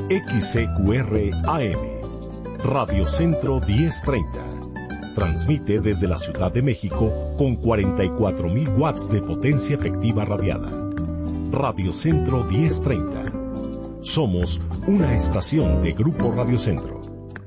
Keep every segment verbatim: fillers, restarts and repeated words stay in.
X C Q R A M, Radio Centro diez treinta. Transmite desde la Ciudad de México con cuarenta y cuatro mil watts de potencia efectiva radiada. Radio Centro diez treinta. Somos una estación de Grupo Radio Centro.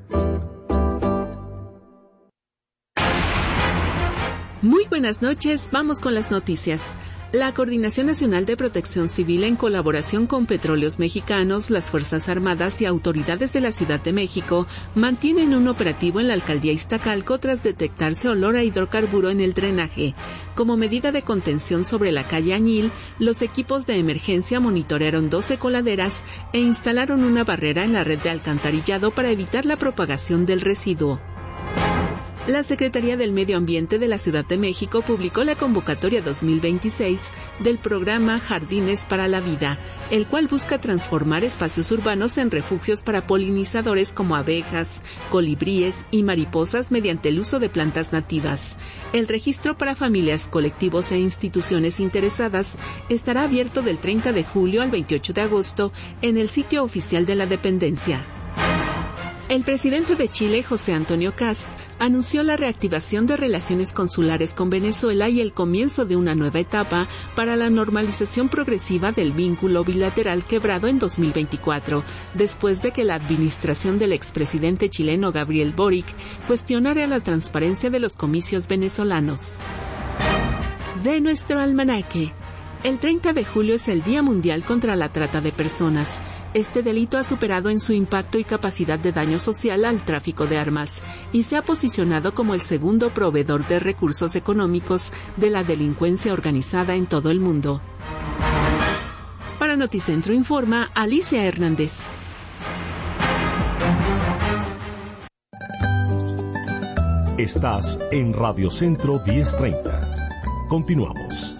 Muy buenas noches, vamos con las noticias. La Coordinación Nacional de Protección Civil, en colaboración con Petróleos Mexicanos, las Fuerzas Armadas y autoridades de la Ciudad de México, mantienen un operativo en la alcaldía Iztacalco tras detectarse olor a hidrocarburo en el drenaje. Como medida de contención sobre la calle Añil, los equipos de emergencia monitorearon doce coladeras e instalaron una barrera en la red de alcantarillado para evitar la propagación del residuo. La Secretaría del Medio Ambiente de la Ciudad de México publicó la convocatoria dos mil veintiséis del programa Jardines para la Vida, el cual busca transformar espacios urbanos en refugios para polinizadores como abejas, colibríes y mariposas mediante el uso de plantas nativas. El registro para familias, colectivos e instituciones interesadas estará abierto del treinta de julio al veintiocho de agosto en el sitio oficial de la dependencia. El presidente de Chile, José Antonio Kast, anunció la reactivación de relaciones consulares con Venezuela y el comienzo de una nueva etapa para la normalización progresiva del vínculo bilateral quebrado en dos mil veinticuatro, después de que la administración del expresidente chileno Gabriel Boric cuestionara la transparencia de los comicios venezolanos. De nuestro almanaque. El treinta de julio es el Día Mundial contra la Trata de Personas. Este delito ha superado en su impacto y capacidad de daño social al tráfico de armas y se ha posicionado como el segundo proveedor de recursos económicos de la delincuencia organizada en todo el mundo. Para Noticentro informa Alicia Hernández. Estás en Radio Centro diez treinta. Continuamos.